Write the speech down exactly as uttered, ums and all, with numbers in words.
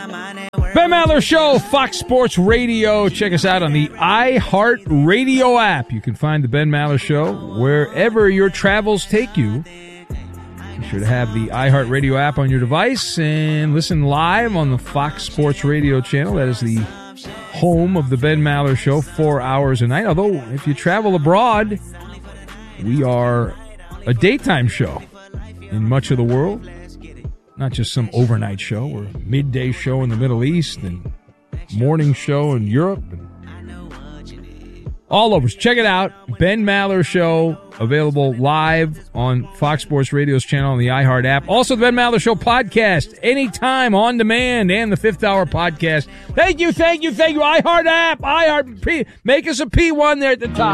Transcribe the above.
Ben Maller Show, Fox Sports Radio. Check us out on the iHeartRadio app. You can find the Ben Maller Show wherever your travels take you. Be sure to have the iHeartRadio app on your device and listen live on the Fox Sports Radio channel. That is the home of the Ben Maller Show, four hours a night. Although, if you travel abroad, we are a daytime show in much of the world. Not just some overnight show. We're a midday show in the Middle East and morning show in Europe and all over. So check it out. Ben Maller Show, available live on Fox Sports Radio's channel on the iHeart app. Also, the Ben Maller Show podcast, anytime, on demand, and the Fifth Hour podcast. Thank you, thank you, thank you. iHeart app, iHeart. P, make us a P one there at the top.